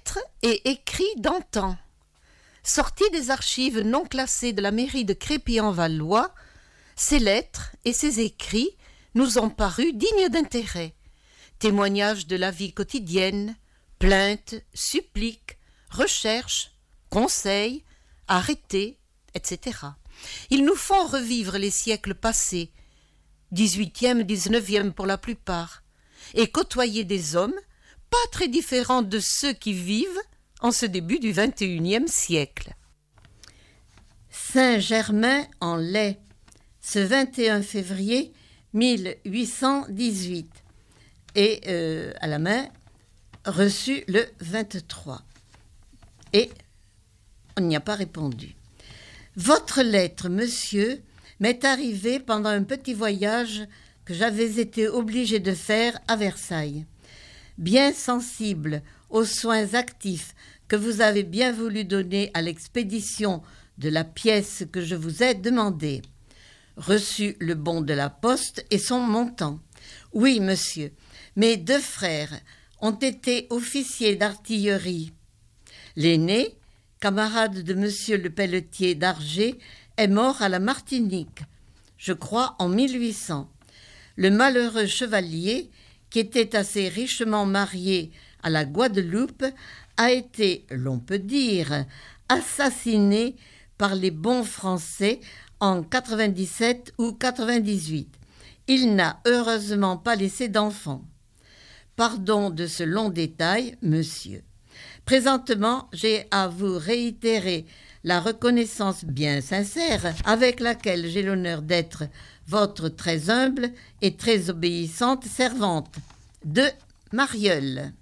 Lettres et écrits d'antan. Sortis des archives non classées de la mairie de Crépy-en-Valois, ces lettres et ces écrits nous ont paru dignes d'intérêt. Témoignages de la vie quotidienne, plaintes, suppliques, recherches, conseils, arrêtés, etc. Ils nous font revivre les siècles passés, 18e, 19e pour la plupart, et côtoyer des hommes pas très différents de ceux qui vivent en ce début du 21e siècle. Saint-Germain-en-Laye, ce 21 février 1818, et à la main, reçu le 23. Et on n'y a pas répondu. Votre lettre, monsieur, m'est arrivée pendant un petit voyage que j'avais été obligé de faire à Versailles. Bien sensible aux soins actifs que vous avez bien voulu donner à l'expédition de la pièce que je vous ai demandée. Reçu le bon de la poste et son montant. Oui, monsieur, mes 2 frères ont été officiers d'artillerie. L'aîné, camarade de monsieur le Pelletier d'Arger, est mort à la Martinique, je crois en 1800. Le malheureux chevalier, qui était assez richement marié à la Guadeloupe, a été, l'on peut dire, assassiné par les bons Français en 97 ou 98. Il n'a heureusement pas laissé d'enfants. Pardon de ce long détail, monsieur. Présentement, j'ai à vous réitérer la reconnaissance bien sincère avec laquelle j'ai l'honneur d'être votre très humble et très obéissante servante de Marieule.